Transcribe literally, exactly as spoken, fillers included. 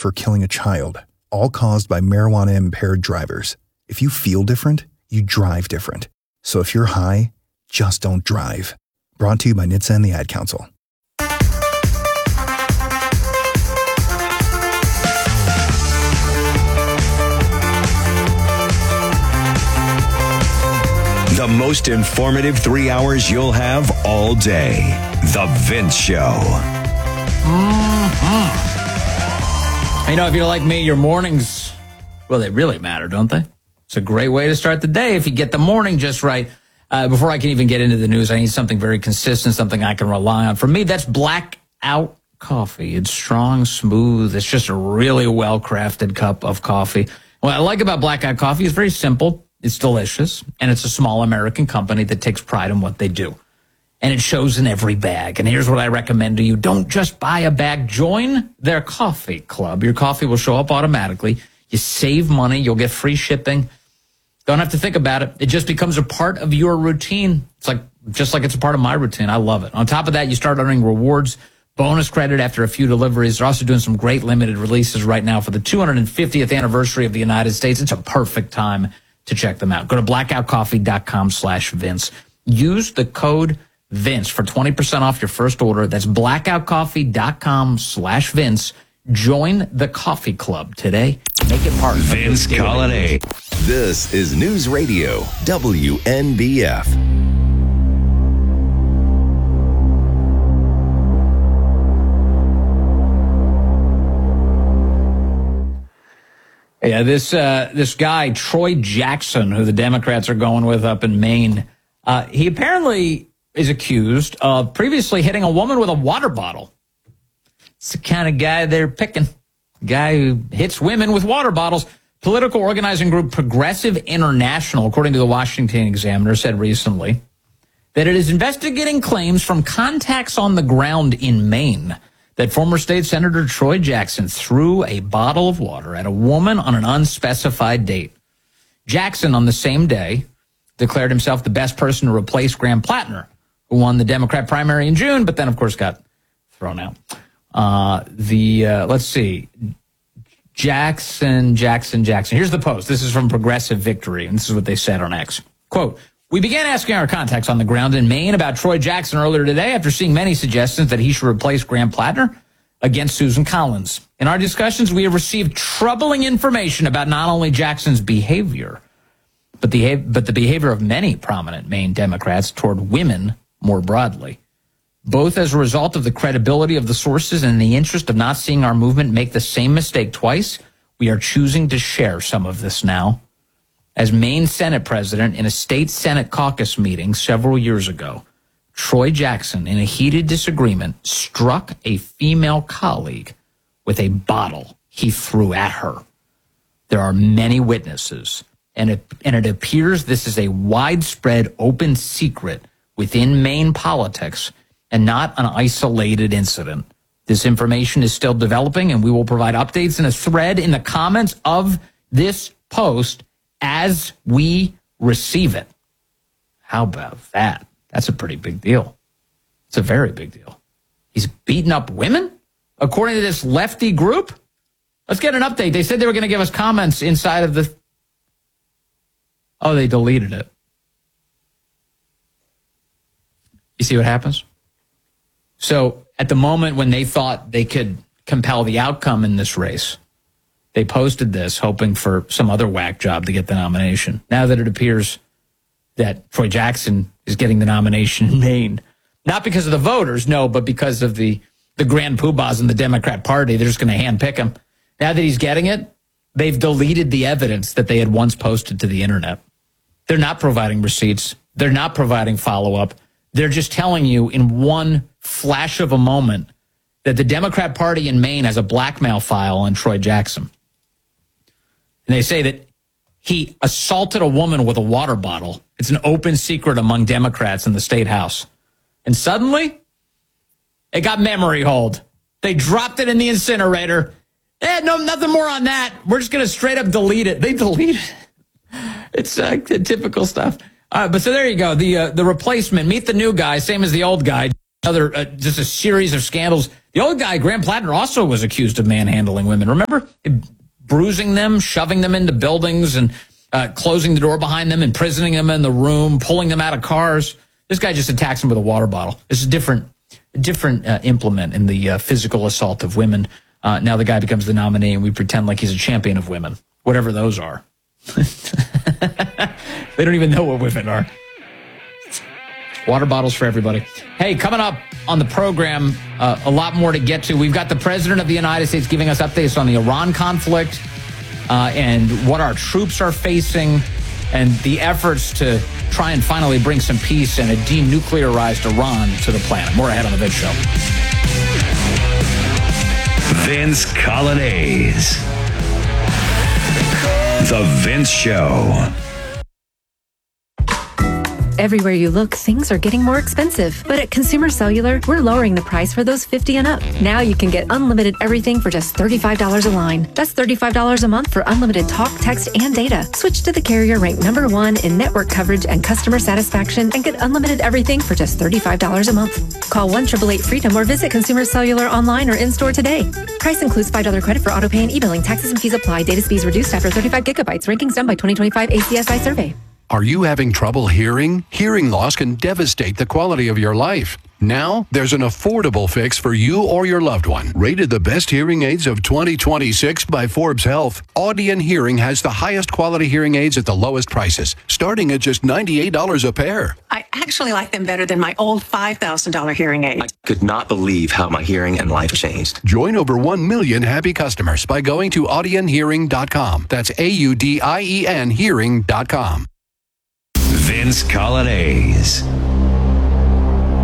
for killing a child, all caused by marijuana-impaired drivers. If you feel different, you drive different. So if you're high, just don't drive. Brought to you by N H T S A and the Ad Council. The most informative three hours you'll have all day. The Vince Show. Mm-hmm. You know, if you're like me, your mornings, well, they really matter, don't they? It's a great way to start the day if you get the morning just right. Uh, before I can even get into the news, I need something very consistent, something I can rely on. For me, that's Blackout coffee. It's strong, smooth. It's just a really well-crafted cup of coffee. What I like about Blackout coffee is very simple. It's delicious, and it's a small American company that takes pride in what they do. And it shows in every bag. And here's what I recommend to you. Don't just buy a bag. Join their coffee club. Your coffee will show up automatically. You save money. You'll get free shipping. Don't have to think about it. It just becomes a part of your routine. It's like just like it's a part of my routine. I love it. On top of that, you start earning rewards, bonus credit after a few deliveries. They're also doing some great limited releases right now for the two hundred fiftieth anniversary of the United States. It's a perfect time to check them out. Go to blackoutcoffee.com slash Vince. Use the code Vince for twenty percent off your first order. That's blackoutcoffee.com slash Vince. Join the coffee club today. Make it part of Vince Colonnade. This is News Radio W N B F. Yeah, this uh, this guy, Troy Jackson, who the Democrats are going with up in Maine, uh, he apparently is accused of previously hitting a woman with a water bottle. It's the kind of guy they're picking. Guy who hits women with water bottles. Political organizing group Progressive International, according to the Washington Examiner, said recently that it is investigating claims from contacts on the ground in Maine that former state Senator Troy Jackson threw a bottle of water at a woman on an unspecified date. Jackson, on the same day, declared himself the best person to replace Graham Plattner, who won the Democrat primary in June, but then, of course, got thrown out. Uh, the, uh, let's see, Jackson, Jackson, Jackson. Here's the post. This is from Progressive Victory, and this is what they said on X. Quote, we began asking our contacts on the ground in Maine about Troy Jackson earlier today after seeing many suggestions that he should replace Graham Plattner against Susan Collins. In our discussions, we have received troubling information about not only Jackson's behavior, but the, but the behavior of many prominent Maine Democrats toward women more broadly. Both as a result of the credibility of the sources and in the interest of not seeing our movement make the same mistake twice, we are choosing to share some of this now. As Maine Senate president in a state Senate caucus meeting several years ago, Troy Jackson, in a heated disagreement, struck a female colleague with a bottle he threw at her. There are many witnesses, and it, and it appears this is a widespread open secret within Maine politics and not an isolated incident. This information is still developing, and we will provide updates in a thread in the comments of this post as we receive it. How about that? That's a pretty big deal. It's a very big deal. He's beating up women? According to this lefty group? Let's get an update. They said they were going to give us comments inside of the... Oh, they deleted it. You see what happens? So at the moment when they thought they could compel the outcome in this race, they posted this hoping for some other whack job to get the nomination. Now that it appears that Troy Jackson is getting the nomination in Maine, not because of the voters, no, but because of the, the grand poobahs in the Democrat Party, they're just going to handpick him. Now that he's getting it, they've deleted the evidence that they had once posted to the internet. They're not providing receipts. They're not providing follow-up. They're just telling you in one flash of a moment that the Democrat Party in Maine has a blackmail file on Troy Jackson. And they say that he assaulted a woman with a water bottle. It's an open secret among Democrats in the state house. And suddenly, it got memory hold. They dropped it in the incinerator. Eh, no, nothing more on that. We're just going to straight up delete it. They deleted it. It's uh, typical stuff. Uh, but so there you go. The uh, the replacement. Meet the new guy, same as the old guy. Another, uh, just a series of scandals. The old guy, Graham Plattner, also was accused of manhandling women. Remember? Bruising them, shoving them into buildings, and uh, closing the door behind them, imprisoning them in the room, pulling them out of cars. This guy just attacks them with a water bottle. It's a different, different uh, implement in the uh, physical assault of women. Uh, now the guy becomes the nominee, and we pretend like he's a champion of women, whatever those are. They don't even know what women are. Water bottles for everybody. Hey, coming up on the program, uh, a lot more to get to. We've got the President of the United States giving us updates on the Iran conflict uh, and what our troops are facing and the efforts to try and finally bring some peace and a denuclearized Iran to the planet. More ahead on the Vince Show. Vince Coglianese. The Vince Show. Everywhere you look, things are getting more expensive. But at Consumer Cellular, we're lowering the price for those fifty and up. Now you can get unlimited everything for just thirty-five dollars a line. That's thirty-five dollars a month for unlimited talk, text, and data. Switch to the carrier ranked number one in network coverage and customer satisfaction and get unlimited everything for just thirty-five dollars a month. Call one eight eight eight freedom or visit Consumer Cellular online or in-store today. Price includes five dollars credit for auto pay and e-billing. Taxes and fees apply. Data speeds reduced after thirty-five gigabytes. Rankings done by twenty twenty-five A C S I survey. Are you having trouble hearing? Hearing loss can devastate the quality of your life. Now, there's an affordable fix for you or your loved one. Rated the best hearing aids of twenty twenty-six by Forbes Health, Audion Hearing has the highest quality hearing aids at the lowest prices, starting at just ninety-eight dollars a pair. I actually like them better than my old five thousand dollars hearing aid. I could not believe how my hearing and life changed. Join over one million happy customers by going to audion hearing dot com. That's A U D I E N hearing dot com. Vince Coglianese.